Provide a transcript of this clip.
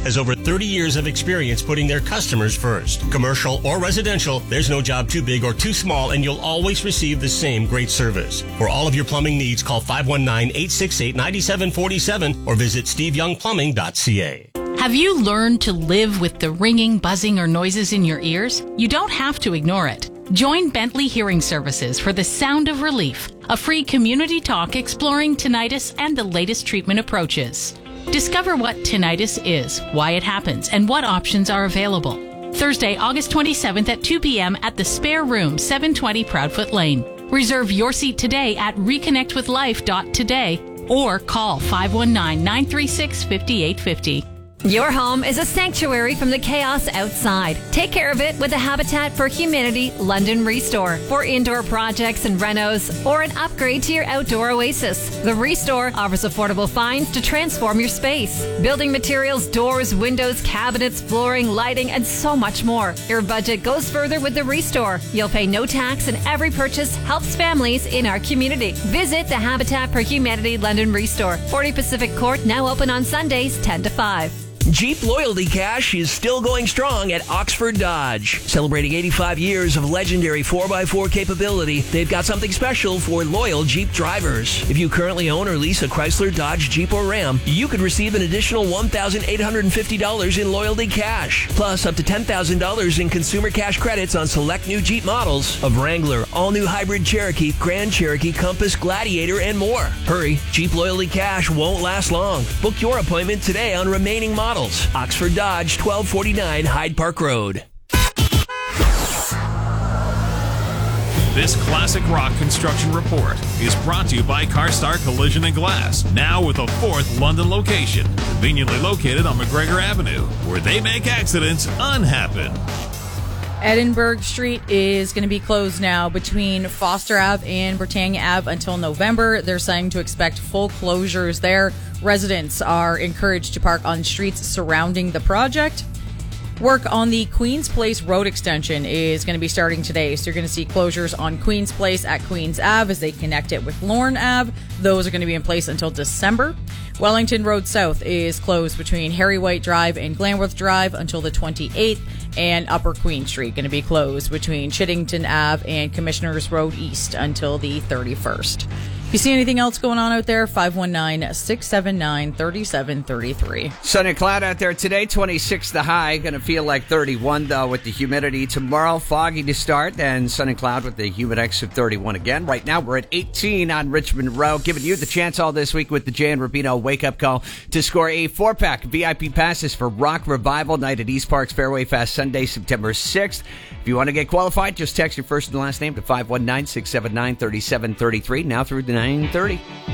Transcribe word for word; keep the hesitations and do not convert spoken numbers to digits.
has over thirty years of experience putting their customers first. Commercial or residential, there's no job too big or too small, and you'll always receive the same great service. For all of your plumbing needs, call five one nine, eight six eight, nine seven four seven or visit steve young plumbing dot c a. Have you learned to live with the ringing, buzzing, or noises in your ears? You don't have to ignore it. Join Bentley Hearing Services for The Sound of Relief, a free community talk exploring tinnitus and the latest treatment approaches. Discover what tinnitus is, why it happens, and what options are available. Thursday, August twenty-seventh at two p.m. at the Spare Room, seven twenty Proudfoot Lane. Reserve your seat today at reconnect with life dot today or call five one nine, nine three six, five eight five zero. Your home is a sanctuary from the chaos outside. Take care of it with the Habitat for Humanity London Restore. For indoor projects and renos or an upgrade to your outdoor oasis, the Restore offers affordable finds to transform your space. Building materials, doors, windows, cabinets, flooring, lighting, and so much more. Your budget goes further with the Restore. You'll pay no tax, and every purchase helps families in our community. Visit the Habitat for Humanity London Restore. forty Pacific Court, now open on Sundays, ten to five. Jeep Loyalty Cash is still going strong at Oxford Dodge. Celebrating eighty-five years of legendary four by four capability, they've got something special for loyal Jeep drivers. If you currently own or lease a Chrysler, Dodge, Jeep, or Ram, you could receive an additional one thousand eight hundred fifty dollars in loyalty cash, plus up to ten thousand dollars in consumer cash credits on select new Jeep models of Wrangler, all-new hybrid Cherokee, Grand Cherokee, Compass, Gladiator, and more. Hurry, Jeep Loyalty Cash won't last long. Book your appointment today on remaining models. Oxford Dodge, twelve forty-nine Hyde Park Road. This classic rock construction report is brought to you by CarStar Collision and Glass, now with a fourth London location, conveniently located on McGregor Avenue, where they make accidents unhappen. Edinburgh Street is going to be closed now between Foster Avenue and Britannia Avenue until November. They're saying to expect full closures there. Residents are encouraged to park on streets surrounding the project. Work on the Queen's Place Road extension is going to be starting today. So you're going to see closures on Queen's Place at Queen's Avenue as they connect it with Lorne Avenue. Those are going to be in place until December. Wellington Road South is closed between Harry White Drive and Glanworth Drive until the twenty-eighth. And Upper Queen Street going to be closed between Chiddington Avenue and Commissioners Road East until the thirty-first. If you see anything else going on out there, five one nine, six seven nine, three seven three three. Sunny cloud out there today, twenty-six the high. Going to feel like thirty-one, though, with the humidity. Tomorrow, foggy to start, then sunny cloud with the humidex of thirty-one again. Right now, we're at eighteen on Richmond Row, giving you the chance all this week with the Jay and Rubino wake-up call to score a four-pack V I P passes for Rock Revival Night at East Park's Fairway Fest Sunday, September sixth. If you want to get qualified, just text your first and last name to five one nine, six seven nine, three seven three three, now through the nine thirty.